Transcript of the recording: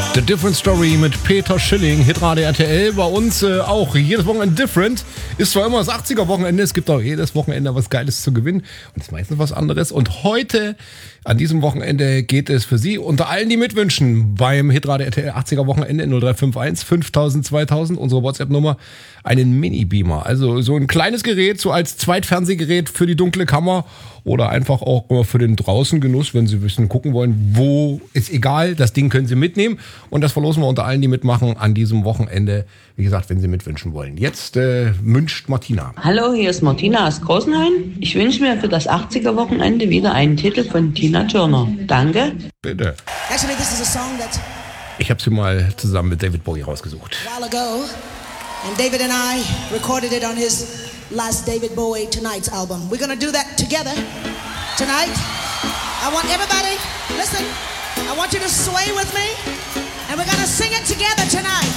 The Different Story mit Peter Schilling, Hitradio RTL. Bei uns auch jedes Wochenende different. Ist zwar immer das 80er-Wochenende, es gibt auch jedes Wochenende was Geiles zu gewinnen. Und ist meistens was anderes. Und heute, an diesem Wochenende, geht es für Sie unter allen, die mitwünschen, beim Hitradio RTL 80er-Wochenende 0351 5000 2000, unsere WhatsApp-Nummer, einen Mini-Beamer. Also so ein kleines Gerät, so als Zweitfernsehgerät für die dunkle Kammer oder einfach auch für den Draußengenuss, wenn Sie ein bisschen gucken wollen, wo, ist egal, das Ding können Sie mitnehmen. Und das verlosen wir unter allen, die mitmachen an diesem Wochenende, wie gesagt, wenn Sie mitwünschen wollen. Jetzt wünscht Martina. Hallo, hier ist Martina aus Großenhain. Ich wünsche mir für das 80er-Wochenende wieder einen Titel von Tina Turner. Danke. Bitte. Actually, this is a song that Ich habe sie mal zusammen mit David Bowie rausgesucht. a while ago, and David and I recorded it on his last David Bowie Tonight's album. We're gonna do that together tonight. I want everybody, listen, I want you to sway with me, and we're gonna sing it together tonight.